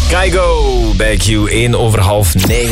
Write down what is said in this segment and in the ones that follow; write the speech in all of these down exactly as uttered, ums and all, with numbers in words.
Kygo bij Q, één over half negen.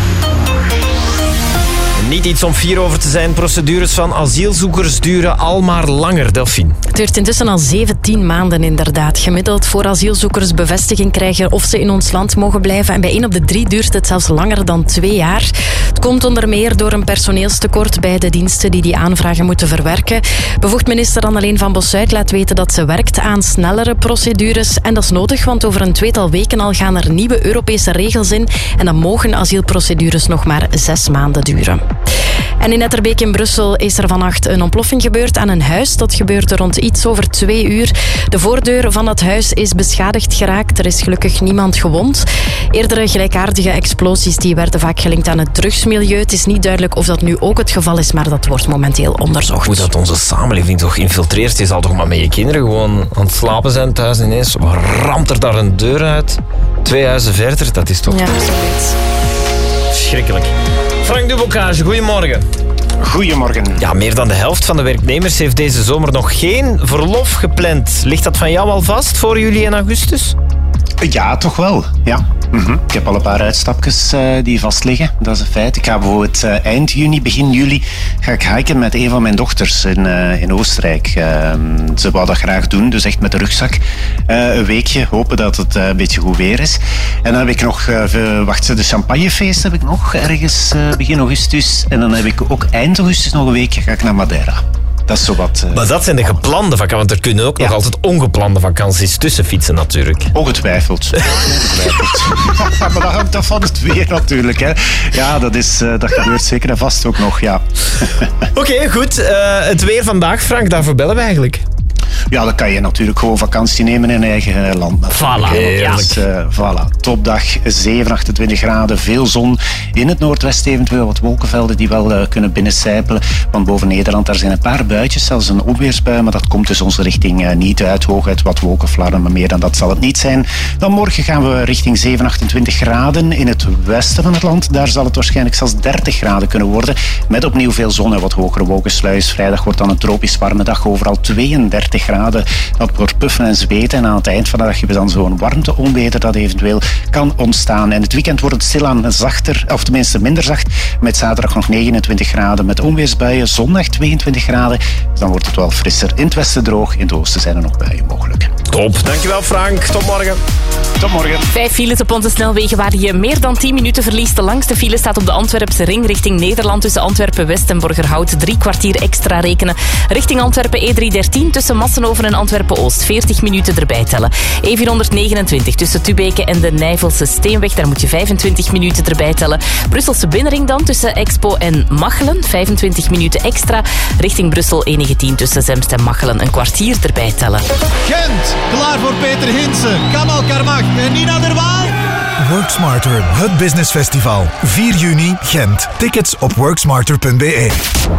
Niet iets om fier over te zijn. Procedures van asielzoekers duren al maar langer, Delphine. Het duurt intussen al zeventien maanden inderdaad. Gemiddeld voor asielzoekers bevestiging krijgen of ze in ons land mogen blijven. En bij één op de drie duurt het zelfs langer dan twee jaar. Het komt onder meer door een personeelstekort bij de diensten die die aanvragen moeten verwerken. Bevoegd minister Anneleen van Bossuit laat weten dat ze werkt aan snellere procedures. En dat is nodig, want over een tweetal weken al gaan er nieuwe Europese regels in. En dan mogen asielprocedures nog maar zes maanden duren. En in Etterbeek in Brussel is er vannacht een ontploffing gebeurd aan een huis. Dat gebeurde rond iets over twee uur. De voordeur van dat huis is beschadigd geraakt. Er is gelukkig niemand gewond. Eerdere gelijkaardige explosies die werden vaak gelinkt aan het drugsmilieu. Het is niet duidelijk of dat nu ook het geval is, maar dat wordt momenteel onderzocht. Hoe dat onze samenleving toch infiltreert. Je zal toch maar met je kinderen gewoon aan het slapen zijn thuis en ineens ramt er daar een deur uit. Twee huizen verder, dat is toch... Ja, zoiets. Schrikkelijk. Frank Dubocage, goedemorgen. Goedemorgen. Ja, meer dan de helft van de werknemers heeft deze zomer nog geen verlof gepland. Ligt dat van jou al vast voor juli en augustus? Ja, toch wel. Ja. Mm-hmm. Ik heb al een paar uitstapjes uh, die vast liggen. Dat is een feit. Ik ga bijvoorbeeld uh, eind juni, begin juli, ga ik hiken met een van mijn dochters in, uh, in Oostenrijk. Uh, ze wou dat graag doen, dus echt met de rugzak. Uh, een weekje, hopen dat het uh, een beetje goed weer is. En dan heb ik nog, uh, wacht, de champagnefeest heb ik nog ergens uh, begin augustus. En dan heb ik ook eind augustus nog een weekje, ga ik naar Madeira. Dat is zo wat... Uh... Maar dat zijn de geplande vakanties, want er kunnen ook ja. nog altijd ongeplande vakanties tussen fietsen natuurlijk. Ongetwijfeld. Ongetwijfeld. Maar dat hangt af van het weer natuurlijk. Hè. Ja, dat, is, uh, dat gebeurt zeker en vast ook nog, ja. Oké, okay, goed. Uh, het weer vandaag, Frank, daarvoor bellen we eigenlijk. Ja, dan kan je natuurlijk gewoon vakantie nemen in eigen land. Voilà. Ja. Dus, uh, voilà. Topdag, zeven, achtentwintig graden, veel zon. In het noordwesten eventueel wat wolkenvelden die wel uh, kunnen binnencijpelen. Want boven Nederland, daar zijn een paar buitjes, zelfs een onweersbui, maar dat komt dus onze richting uh, niet uit. Hooguit wat wolkenflarden, maar meer dan dat zal het niet zijn. Dan morgen gaan we richting zeven, achtentwintig graden in het westen van het land. Daar zal het waarschijnlijk zelfs dertig graden kunnen worden. Met opnieuw veel zon en wat hogere wolkensluis. Vrijdag wordt dan een tropisch warme dag, overal tweeëndertig graden. Dat wordt puffen en zweten. En aan het eind van de dag hebben we dan zo'n warmte-onweer dat eventueel kan ontstaan. En het weekend wordt het stilaan zachter, of tenminste minder zacht. Met zaterdag nog negenentwintig graden met onweersbuien. Zondag tweeëntwintig graden. Dus dan wordt het wel frisser. In het westen droog. In het oosten zijn er nog buien mogelijk. Top. Dankjewel Frank. Tot morgen. Tot morgen. Vijf files op onze snelwegen waar je meer dan tien minuten verliest. De langste file staat op de Antwerpse ring richting Nederland tussen Antwerpen-West en Borgerhout. Drie kwartier extra rekenen. Richting Antwerpen E driehonderddertien tussen Massenhoven en Antwerpen-Oost. veertig minuten erbij tellen. E vierhonderdnegenentwintig tussen Tubeke en de Nijvelse Steenweg. Daar moet je vijfentwintig minuten erbij tellen. Brusselse binnenring dan tussen Expo en Machelen. vijfentwintig minuten extra. Richting Brussel E negentien tussen Zemst en Machelen. Een kwartier erbij tellen. Gent, klaar voor Peter Hinsen, Kamal Karmach en Nina der Waal. Work Smarter, het business festival. vier juni, Gent. Tickets op worksmarter punt b e.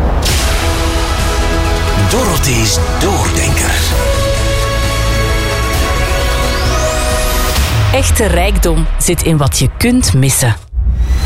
Dorothee's Doordenker. Echte rijkdom zit in wat je kunt missen.